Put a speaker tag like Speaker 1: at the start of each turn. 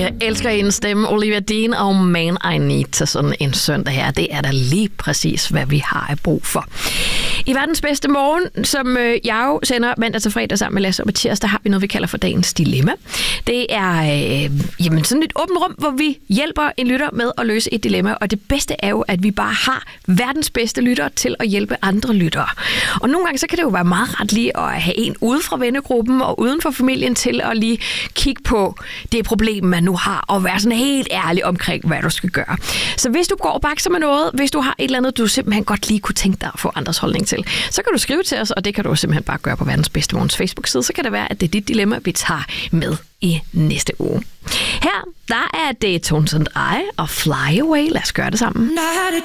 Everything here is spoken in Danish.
Speaker 1: Jeg elsker hendes stemme, Olivia Dean og Man I Need til sådan en søndag her. Det er da lige præcis, hvad vi har af brug for. I Verdens Bedste Morgen, som jeg jo sender mandag til fredag sammen med Lasse og Mathias, der har vi noget, vi kalder for dagens dilemma. Det er sådan et åbent rum, hvor vi hjælper en lytter med at løse et dilemma, og det bedste er jo, at vi bare har verdens bedste lyttere til at hjælpe andre lyttere. Og nogle gange så kan det jo være meget ret lige at have en ude fra vennegruppen og uden for familien til at lige kigge på det problem, man nu har, og være sådan helt ærlig omkring, hvad du skal gøre. Så hvis du går og bakser med noget, hvis du har et eller andet, du simpelthen godt lige kunne tænke dig at få andres holdning til, så kan du skrive til os, og det kan du simpelthen bare gøre på Verdens Bedste Morgens Facebook-side. Så kan det være, at det er dit dilemma, vi tager med i næste uge. Her, der er det Tones and I og Fly Away. Lad os gøre det sammen.
Speaker 2: I had a